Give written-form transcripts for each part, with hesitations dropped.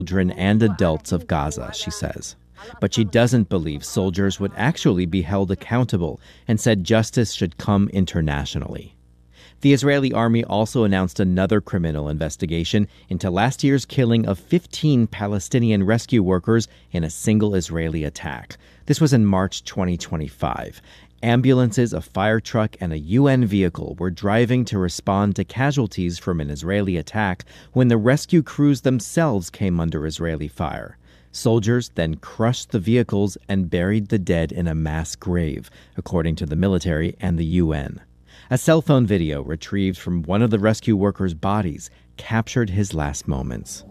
children and adults of Gaza, she says. But she doesn't believe soldiers would actually be held accountable and said justice should come internationally. The Israeli army also announced another criminal investigation into last year's killing of 15 Palestinian rescue workers in a single Israeli attack. This was in March 2025. Ambulances, a fire truck, and a UN vehicle were driving to respond to casualties from an Israeli attack when the rescue crews themselves came under Israeli fire. Soldiers then crushed the vehicles and buried the dead in a mass grave, according to the military and the UN. A cell phone video retrieved from one of the rescue workers' bodies captured his last moments.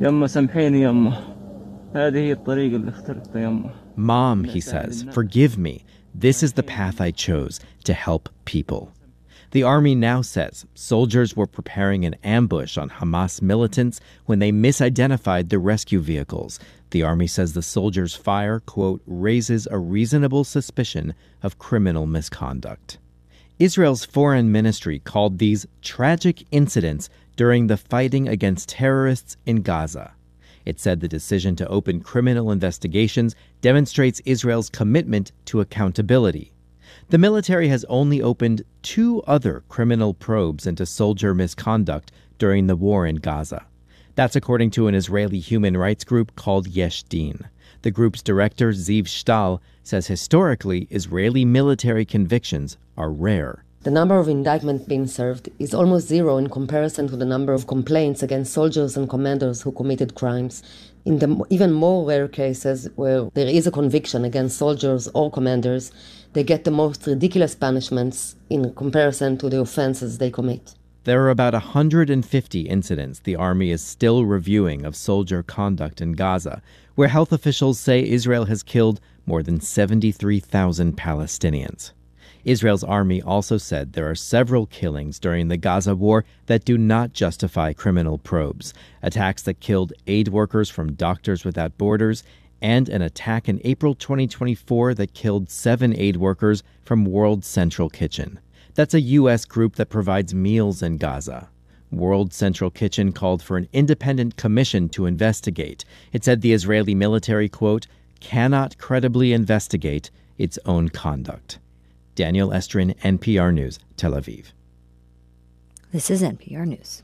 Mom, he says, forgive me. This is the path I chose to help people. The army now says soldiers were preparing an ambush on Hamas militants when they misidentified the rescue vehicles. The army says the soldiers' fire, quote, raises a reasonable suspicion of criminal misconduct. Israel's foreign ministry called these tragic incidents during the fighting against terrorists in Gaza. It said the decision to open criminal investigations demonstrates Israel's commitment to accountability. The military has only opened 2 other criminal probes into soldier misconduct during the war in Gaza. That's according to an Israeli human rights group called Yesh Din. The group's director, Ziv Shtal, says historically, Israeli military convictions are rare. The number of indictments being served is almost zero in comparison to the number of complaints against soldiers and commanders who committed crimes. In the even more rare cases where there is a conviction against soldiers or commanders, they get the most ridiculous punishments in comparison to the offenses they commit. There are about 150 incidents the army is still reviewing of soldier conduct in Gaza, where health officials say Israel has killed more than 73,000 Palestinians. Israel's army also said there are several killings during the Gaza war that do not justify criminal probes, attacks that killed aid workers from Doctors Without Borders, and an attack in April 2024 that killed 7 aid workers from World Central Kitchen. That's a U.S. group that provides meals in Gaza. World Central Kitchen called for an independent commission to investigate. It said the Israeli military, quote, cannot credibly investigate its own conduct. Daniel Estrin, NPR News, Tel Aviv. This is NPR News.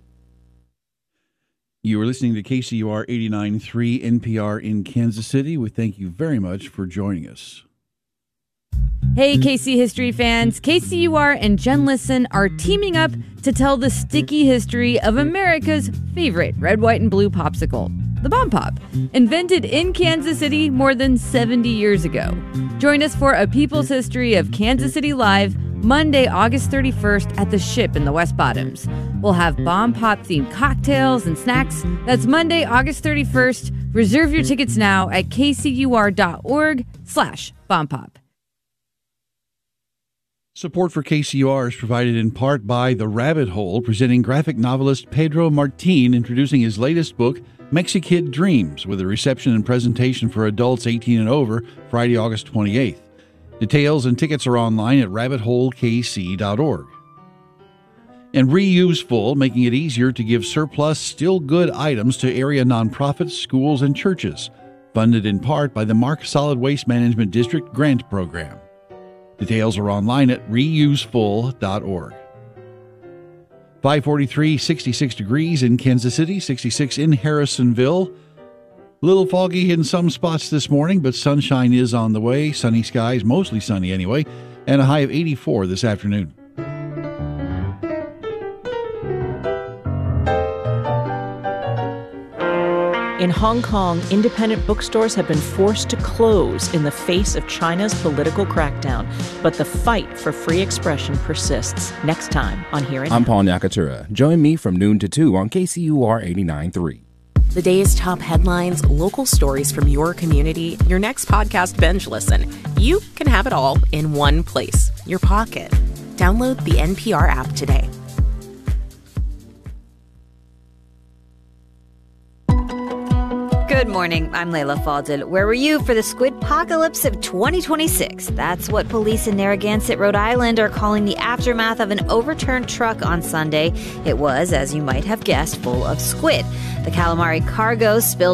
You are listening to KCUR 89.3 NPR in Kansas City. We thank you very much for joining us. Hey, KC History fans. KCUR and Jen Listen are teaming up to tell the sticky history of America's favorite red, white, and blue popsicle, the Bomb Pop, invented in Kansas City more than 70 years ago. Join us for A People's History of Kansas City Live, Monday, August 31st at the Ship in the West Bottoms. We'll have Bomb Pop-themed cocktails and snacks. That's Monday, August 31st. Reserve your tickets now at kcur.org/bombpop. Support for KCUR is provided in part by The Rabbit Hole, presenting graphic novelist Pedro Martin introducing his latest book, Mexikid Dreams, with a reception and presentation for adults 18 and over, Friday, August 28th. Details and tickets are online at rabbitholekc.org. And Reuse Full, making it easier to give surplus, still good items to area nonprofits, schools, and churches. Funded in part by the Mark Solid Waste Management District Grant Program. Details are online at reuseful.org. 543, 66 degrees in Kansas City, 66 in Harrisonville. A little foggy in some spots this morning, but sunshine is on the way. Sunny skies, mostly sunny anyway, and a high of 84 this afternoon. In Hong Kong, independent bookstores have been forced to close in the face of China's political crackdown. But the fight for free expression persists. Next time on Here and Now. I'm Paul Nakatura. Join me from noon to 2 on KCUR 89.3. The day's top headlines, local stories from your community, your next podcast binge listen. You can have it all in one place, your pocket. Download the NPR app today. Good morning. I'm Layla Fadel. Where were you for the squidpocalypse of 2026? That's what police in Narragansett, Rhode Island are calling the aftermath of an overturned truck on Sunday. It was, as you might have guessed, full of squid. The calamari cargo spilled